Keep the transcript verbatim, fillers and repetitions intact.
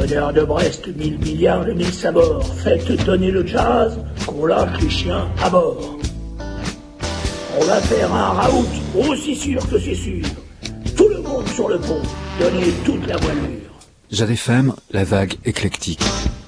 Bonheur de Brest, mille milliards et mille sabords. Faites donner le jazz, qu'on lâche les chiens à bord. On va faire un raout, aussi sûr que c'est sûr. Tout le monde sur le pont, donnez toute la voilure. Jade F M, la vague éclectique.